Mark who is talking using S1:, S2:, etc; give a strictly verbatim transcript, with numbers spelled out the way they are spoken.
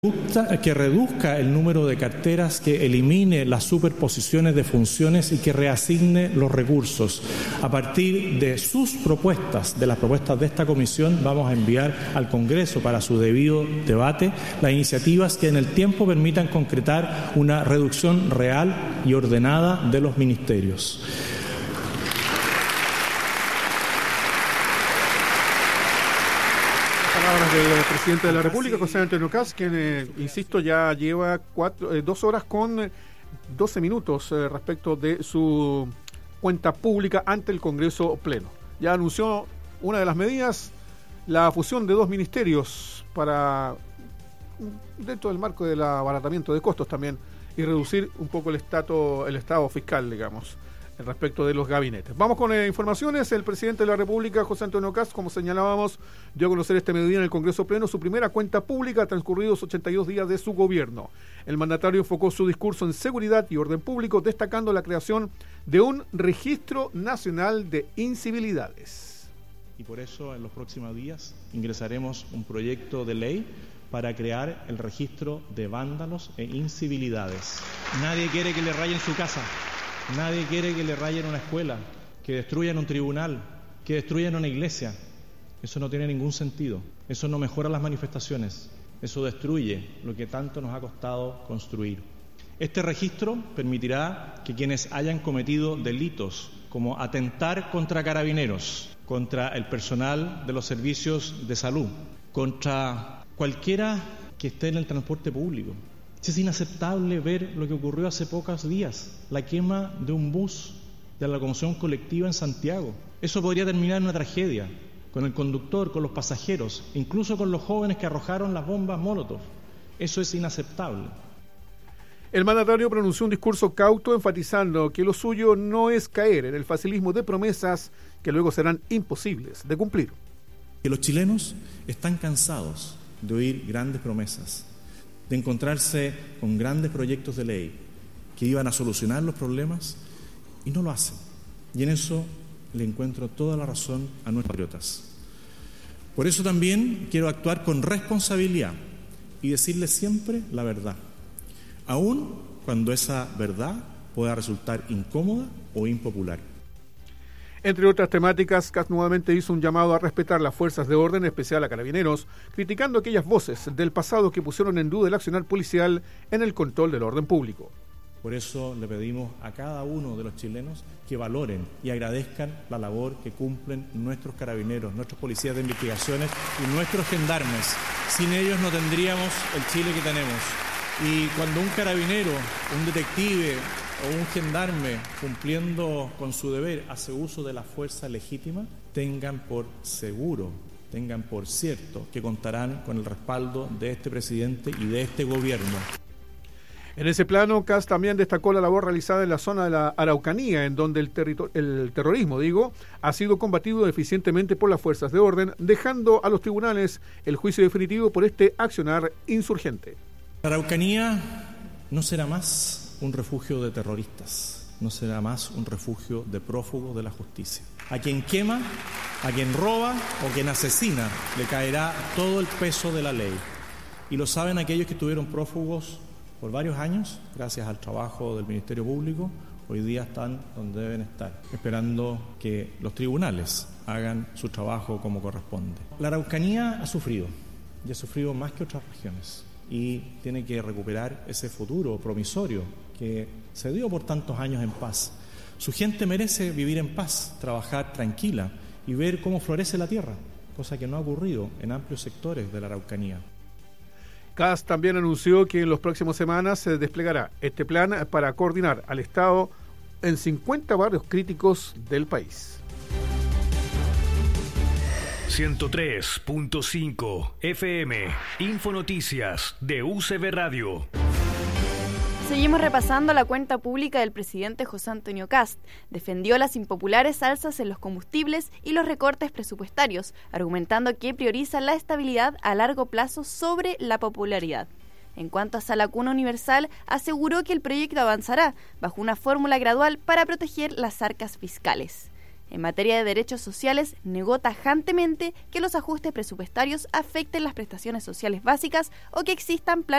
S1: que reduzca el número de carteras, que elimine las superposiciones de funciones y que reasigne los recursos. A partir de sus propuestas, de las propuestas de esta comisión, vamos a enviar al Congreso para su debido debate las iniciativas que en el tiempo permitan concretar una reducción real y ordenada de los ministerios.
S2: Palabras del presidente de la República, José Antonio Kast, quien, eh, insisto, ya lleva cuatro, eh, dos horas con doce minutos eh, respecto de su cuenta pública ante el Congreso Pleno. Ya anunció una de las medidas, la fusión de dos ministerios para, dentro del marco del abaratamiento de costos también, y reducir un poco el estado, el estado fiscal, digamos, respecto de los gabinetes. Vamos con eh, informaciones. El presidente de la República, José Antonio Kast, como señalábamos, dio a conocer este mediodía en el Congreso Pleno su primera cuenta pública transcurridos ochenta y dos días de su gobierno. El mandatario enfocó su discurso en seguridad y orden público, destacando la creación de un registro nacional de incivilidades.
S1: Y por eso en los próximos días ingresaremos un proyecto de ley para crear el registro de vándalos e incivilidades. Nadie quiere que le rayen su casa. Nadie quiere que le rayen una escuela, que destruyan un tribunal, que destruyan una iglesia. Eso no tiene ningún sentido. Eso no mejora las manifestaciones. Eso destruye lo que tanto nos ha costado construir. Este registro permitirá que quienes hayan cometido delitos como atentar contra carabineros, contra el personal de los servicios de salud, contra cualquiera que esté en el transporte público. Es inaceptable ver lo que ocurrió hace pocos días, la quema de un bus de la locomoción colectiva en Santiago. Eso podría terminar en una tragedia, con el conductor, con los pasajeros, incluso con los jóvenes que arrojaron las bombas Molotov. Eso es inaceptable.
S2: El mandatario pronunció un discurso cauto, enfatizando que lo suyo no es caer en el facilismo de promesas que luego serán imposibles de cumplir.
S1: Que los chilenos están cansados de oír grandes promesas, de encontrarse con grandes proyectos de ley que iban a solucionar los problemas y no lo hacen. Y en eso le encuentro toda la razón a nuestros patriotas. Por eso también quiero actuar con responsabilidad y decirles siempre la verdad, aun cuando esa verdad pueda resultar incómoda o impopular.
S2: Entre otras temáticas, Kast nuevamente hizo un llamado a respetar las fuerzas de orden, en especial a carabineros, criticando aquellas voces del pasado que pusieron en duda el accionar policial en el control del orden público.
S1: Por eso le pedimos a cada uno de los chilenos que valoren y agradezcan la labor que cumplen nuestros carabineros, nuestros policías de investigaciones y nuestros gendarmes. Sin ellos no tendríamos el Chile que tenemos. Y cuando un carabinero, un detective o un gendarme, cumpliendo con su deber, hace uso de la fuerza legítima, tengan por seguro, tengan por cierto que contarán con el respaldo de este presidente y de este gobierno.
S2: En ese plano, Kast también destacó la labor realizada en la zona de la Araucanía, en donde el, territor- el terrorismo, digo, ha sido combatido eficientemente por las fuerzas de orden, dejando a los tribunales el juicio definitivo por este accionar insurgente.
S1: La Araucanía no será más un refugio de terroristas, no será más un refugio de prófugos de la justicia. A quien quema, a quien roba o quien asesina, le caerá todo el peso de la ley. Y lo saben aquellos que estuvieron prófugos por varios años, gracias al trabajo del Ministerio Público, hoy día están donde deben estar, esperando que los tribunales hagan su trabajo como corresponde. La Araucanía ha sufrido, y ha sufrido más que otras regiones, y tiene que recuperar ese futuro promisorio que se dio por tantos años en paz. Su gente merece vivir en paz, trabajar tranquila y ver cómo florece la tierra, cosa que no ha ocurrido en amplios sectores de la Araucanía.
S2: Kast también anunció que en las próximas semanas se desplegará este plan para coordinar al Estado en cincuenta barrios críticos del país.
S3: ciento tres punto cinco F M, Infonoticias de U C B Radio.
S4: Seguimos repasando la cuenta pública del presidente José Antonio Kast. Defendió las impopulares alzas en los combustibles y los recortes presupuestarios, argumentando que prioriza la estabilidad a largo plazo sobre la popularidad. En cuanto a Sala Cuna Universal, aseguró que el proyecto avanzará bajo una fórmula gradual para proteger las arcas fiscales. En materia de derechos sociales, negó tajantemente que los ajustes presupuestarios afecten las prestaciones sociales básicas o que existan planes